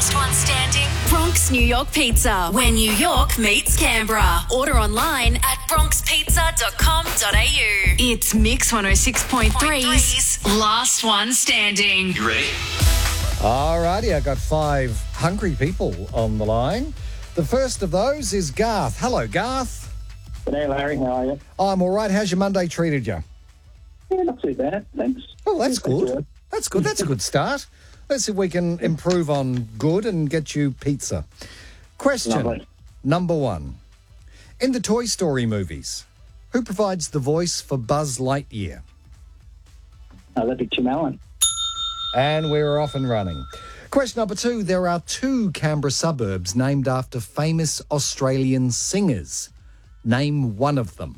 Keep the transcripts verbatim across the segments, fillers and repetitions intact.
Last one standing. Bronx New York Pizza, where New York meets Canberra. Order online at bronx pizza dot com dot a u. It's Mix one oh six point three's Last One Standing. You ready? All righty, I got five hungry people on the line. The first of those is Garth. Hello, Garth. G'day, Larry. How are you? I'm all right. How's your Monday treated you? Yeah, not too bad. Thanks. Oh, that's Thank good. you. That's good. That's a good start. Let's see if we can improve on good and get you pizza. Question Lovely. number one. In the Toy Story movies, who provides the voice for Buzz Lightyear? Uh, that'd be Tim Allen. And we're off and running. Question number two. There are two Canberra suburbs named after famous Australian singers. Name one of them.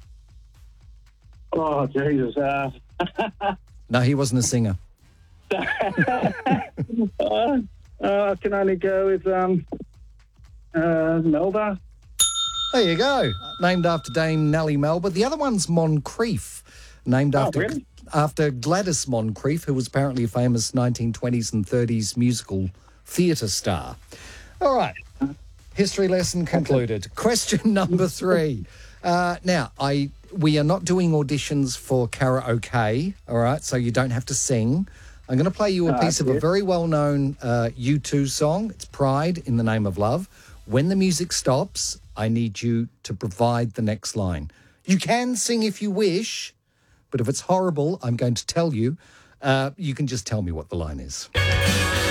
Oh, Jesus. Uh, No, he wasn't a singer. uh, uh, I can only go with um, uh, Melba. There you go. Named after Dame Nellie Melba. The other one's Moncrief, named Oh, after really? after Gladys Moncrief, who was apparently a famous nineteen twenties and thirties musical theatre star. All right. History lesson concluded. Question number three. Uh, now, I we are not doing auditions for karaoke, all right, so you don't have to sing. I'm going to play you a Oh, piece of a good. very well-known uh, U two song. It's Pride in the Name of Love. When the music stops, I need you to provide the next line. You can sing if you wish, but if it's horrible, I'm going to tell you. Uh, you can just tell me what the line is.